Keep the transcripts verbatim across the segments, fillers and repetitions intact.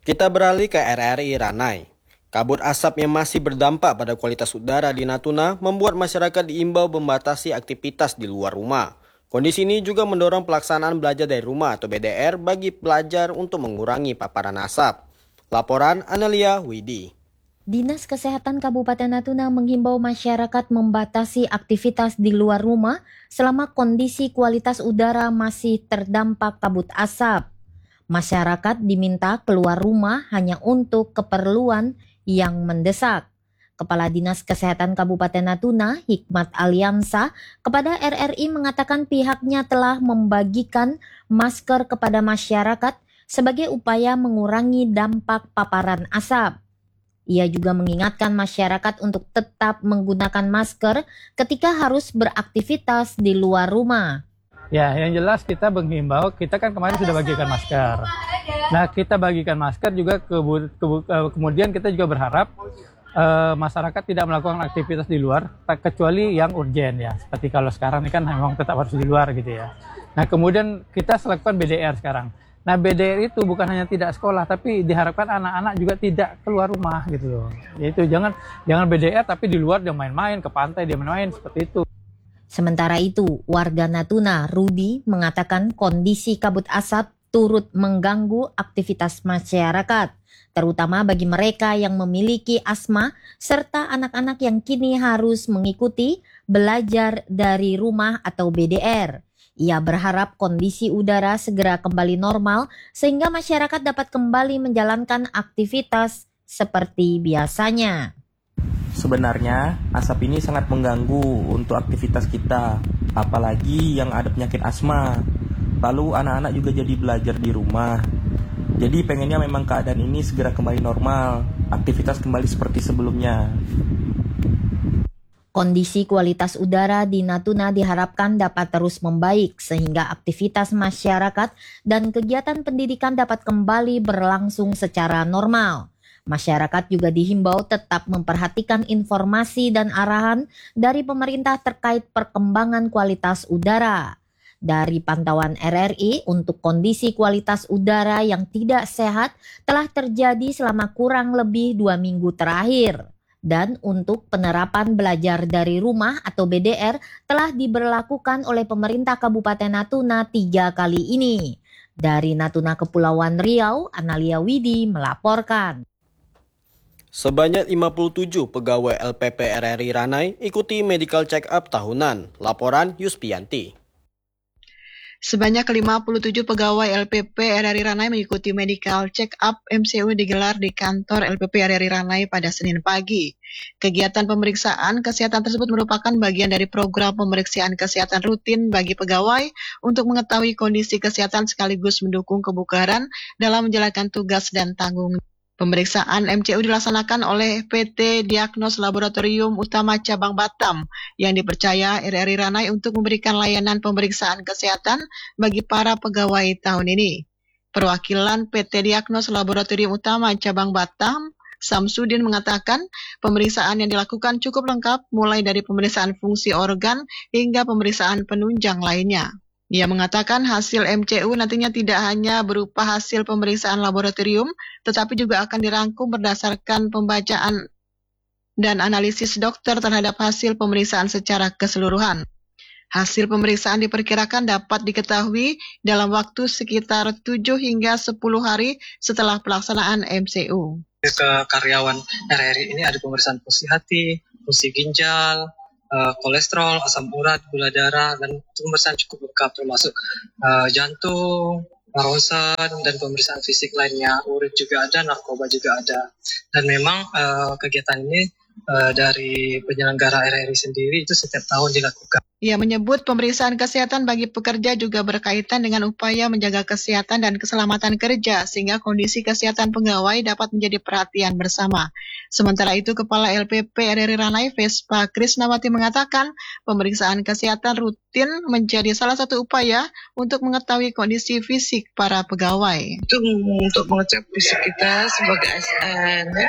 Kita beralih ke R R I Ranai. Kabut asap yang masih berdampak pada kualitas udara di Natuna membuat masyarakat diimbau membatasi aktivitas di luar rumah. Kondisi ini juga mendorong pelaksanaan belajar dari rumah atau B D R bagi pelajar untuk mengurangi paparan asap. Laporan Analia Widi. Dinas Kesehatan Kabupaten Natuna menghimbau masyarakat membatasi aktivitas di luar rumah selama kondisi kualitas udara masih terdampak kabut asap. Masyarakat diminta keluar rumah hanya untuk keperluan yang mendesak. Kepala Dinas Kesehatan Kabupaten Natuna, Hikmat Aliansa, kepada R R I mengatakan pihaknya telah membagikan masker kepada masyarakat sebagai upaya mengurangi dampak paparan asap. Ia juga mengingatkan masyarakat untuk tetap menggunakan masker ketika harus beraktivitas di luar rumah. Ya, yang jelas kita menghimbau, kita kan kemarin sudah bagikan masker. Nah, kita bagikan masker juga ke, ke, kemudian kita juga berharap eh, masyarakat tidak melakukan aktivitas di luar, kecuali yang urgen ya. Seperti kalau sekarang ini kan memang tetap harus di luar gitu ya. Nah, kemudian kita lakukan B D R sekarang. Nah, B D R itu bukan hanya tidak sekolah, tapi diharapkan anak-anak juga tidak keluar rumah gitu loh. Yaitu jangan jangan B D R tapi di luar dia main-main, ke pantai dia main-main, seperti itu. Sementara itu, warga Natuna, Rudi, mengatakan kondisi kabut asap turut mengganggu aktivitas masyarakat, terutama bagi mereka yang memiliki asma serta anak-anak yang kini harus mengikuti belajar dari rumah atau B D R. Ia berharap kondisi udara segera kembali normal sehingga masyarakat dapat kembali menjalankan aktivitas seperti biasanya. Sebenarnya asap ini sangat mengganggu untuk aktivitas kita, apalagi yang ada penyakit asma. Lalu anak-anak juga jadi belajar di rumah. Jadi pengennya memang keadaan ini segera kembali normal, aktivitas kembali seperti sebelumnya. Kondisi kualitas udara di Natuna diharapkan dapat terus membaik sehingga aktivitas masyarakat dan kegiatan pendidikan dapat kembali berlangsung secara normal. Masyarakat juga dihimbau tetap memperhatikan informasi dan arahan dari pemerintah terkait perkembangan kualitas udara. Dari pantauan R R I untuk kondisi kualitas udara yang tidak sehat telah terjadi selama kurang lebih dua minggu terakhir. Dan untuk penerapan belajar dari rumah atau B D R telah diberlakukan oleh pemerintah Kabupaten Natuna tiga kali ini. Dari Natuna Kepulauan Riau, Analia Widi melaporkan. Sebanyak lima puluh tujuh pegawai L P P R R I Ranai ikuti medical check-up tahunan. Laporan Yuspianti. Sebanyak lima puluh tujuh pegawai L P P R R I Ranai mengikuti medical check-up M C U digelar di kantor L P P R R I Ranai pada Senin pagi. Kegiatan pemeriksaan kesehatan tersebut merupakan bagian dari program pemeriksaan kesehatan rutin bagi pegawai untuk mengetahui kondisi kesehatan sekaligus mendukung kebugaran dalam menjalankan tugas dan tanggung jawab. Pemeriksaan M C U dilaksanakan oleh P T Diagnos Laboratorium Utama Cabang Batam yang dipercaya R R I Ranai untuk memberikan layanan pemeriksaan kesehatan bagi para pegawai tahun ini. Perwakilan P T Diagnos Laboratorium Utama Cabang Batam, Samsudin mengatakan pemeriksaan yang dilakukan cukup lengkap mulai dari pemeriksaan fungsi organ hingga pemeriksaan penunjang lainnya. Ia mengatakan hasil M C U nantinya tidak hanya berupa hasil pemeriksaan laboratorium, tetapi juga akan dirangkum berdasarkan pembacaan dan analisis dokter terhadap hasil pemeriksaan secara keseluruhan. Hasil pemeriksaan diperkirakan dapat diketahui dalam waktu sekitar tujuh hingga sepuluh hari setelah pelaksanaan M C U. Ke karyawan R R I ini ada pemeriksaan fungsi hati, fungsi ginjal, Uh, kolesterol, asam urat, gula darah, dan pemeriksaan cukup lengkap termasuk uh, jantung, ronsen, dan pemeriksaan fisik lainnya. Urin juga ada, narkoba juga ada. Dan memang uh, kegiatan ini uh, dari penyelenggara R R I sendiri itu setiap tahun dilakukan. Ia menyebut pemeriksaan kesehatan bagi pekerja juga berkaitan dengan upaya menjaga kesehatan dan keselamatan kerja sehingga kondisi kesehatan pegawai dapat menjadi perhatian bersama. Sementara itu, Kepala L P P R R I Ranai Vespa Krisnawati mengatakan pemeriksaan kesehatan rutin menjadi salah satu upaya untuk mengetahui kondisi fisik para pegawai. Itu untuk mengecek fisik kita sebagai A S N ya.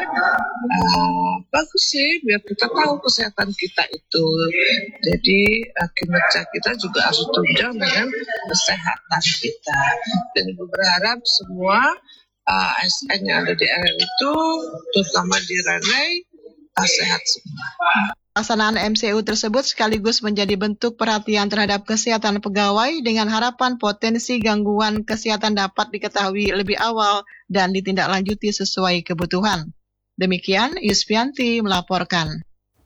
Uh, bagus sih biar kita tahu kesehatan kita itu. Jadi uh, kinerja kita juga harus tunjang dengan kesehatan kita. Dan Ibu berharap semua uh, A S N yang ada di R R I itu, terutama di Ranai, uh, sehat semua. Pelaksanaan M C U tersebut sekaligus menjadi bentuk perhatian terhadap kesehatan pegawai dengan harapan potensi gangguan kesehatan dapat diketahui lebih awal dan ditindaklanjuti sesuai kebutuhan. Demikian, Yusfianti melaporkan.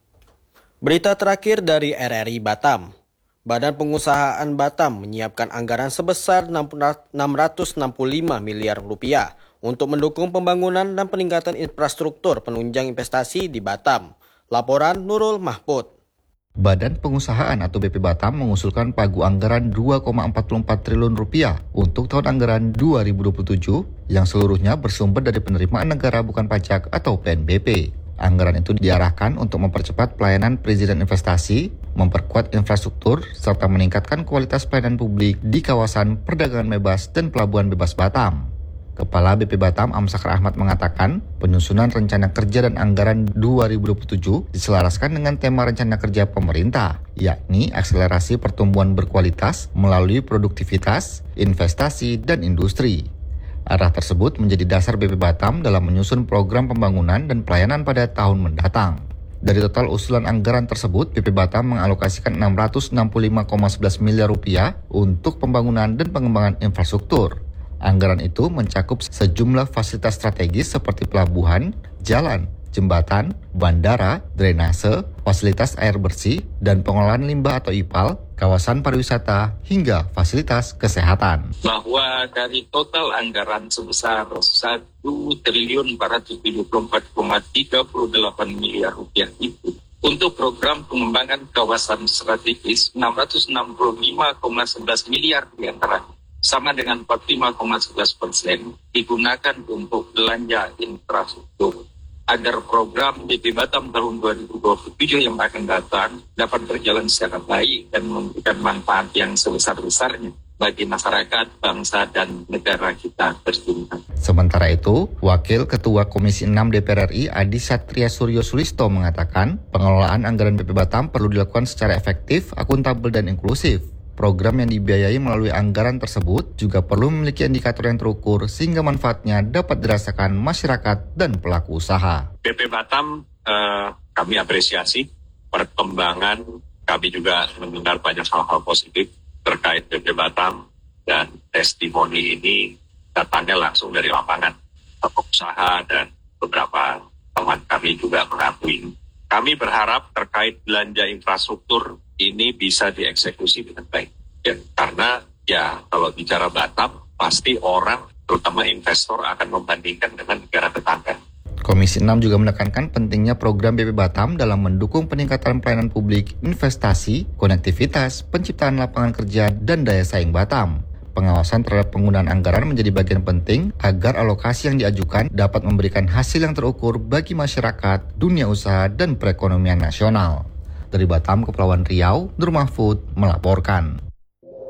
Berita terakhir dari R R I Batam. Badan Pengusahaan Batam menyiapkan anggaran sebesar enam ratus enam puluh lima miliar rupiah untuk mendukung pembangunan dan peningkatan infrastruktur penunjang investasi di Batam. Laporan Nurul Mahfud. Badan Pengusahaan atau B P Batam mengusulkan pagu anggaran dua koma empat empat triliun rupiah untuk tahun anggaran dua ribu dua puluh tujuh yang seluruhnya bersumber dari penerimaan negara bukan pajak atau P N B P. Anggaran itu diarahkan untuk mempercepat pelayanan perizinan investasi, memperkuat infrastruktur, serta meningkatkan kualitas pelayanan publik di kawasan perdagangan bebas dan pelabuhan bebas Batam. Kepala B P Batam Amsakar Ahmad mengatakan, penyusunan rencana kerja dan anggaran dua ribu dua puluh tujuh diselaraskan dengan tema rencana kerja pemerintah, yakni akselerasi pertumbuhan berkualitas melalui produktivitas, investasi, dan industri. Arah tersebut menjadi dasar B P Batam dalam menyusun program pembangunan dan pelayanan pada tahun mendatang. Dari total usulan anggaran tersebut, B P Batam mengalokasikan enam ratus enam puluh lima koma sebelas miliar rupiah untuk pembangunan dan pengembangan infrastruktur. Anggaran itu mencakup sejumlah fasilitas strategis seperti pelabuhan, jalan, jembatan, bandara, drainase, fasilitas air bersih, dan pengolahan limbah atau I P A L, kawasan pariwisata, hingga fasilitas kesehatan. Bahwa dari total anggaran sebesar satu triliun empat ratus tujuh puluh empat koma tiga delapan miliar rupiah itu, untuk program pengembangan kawasan strategis enam ratus enam puluh lima koma sebelas miliar diantaranya, sama dengan empat puluh lima koma sebelas persen digunakan untuk belanja infrastruktur agar program B P Batam tahun dua ribu dua puluh tujuh yang akan datang dapat berjalan secara baik dan memberikan manfaat yang sebesar-besarnya bagi masyarakat, bangsa, dan negara kita tercinta. Sementara itu, Wakil Ketua Komisi enam D P R R I Adi Satria Suryo Sulisto mengatakan pengelolaan anggaran B P Batam perlu dilakukan secara efektif, akuntabel, dan inklusif. Program yang dibiayai melalui anggaran tersebut juga perlu memiliki indikator yang terukur sehingga manfaatnya dapat dirasakan masyarakat dan pelaku usaha. B P Batam eh, kami apresiasi perkembangan, kami juga mendengar banyak hal-hal positif terkait B P Batam dan testimoni ini datangnya langsung dari lapangan. Pengusaha dan beberapa teman kami juga mengakui. Kami berharap terkait belanja infrastruktur ini bisa dieksekusi dengan baik. Ya, karena ya kalau bicara Batam, pasti orang, terutama investor, akan membandingkan dengan negara tetangga. Komisi enam juga menekankan pentingnya program B P Batam dalam mendukung peningkatan pelayanan publik, investasi, konektivitas, penciptaan lapangan kerja, dan daya saing Batam. Pengawasan terhadap penggunaan anggaran menjadi bagian penting agar alokasi yang diajukan dapat memberikan hasil yang terukur bagi masyarakat, dunia usaha, dan perekonomian nasional. Dari Batam, Kepulauan Riau, Nur Mahfud melaporkan.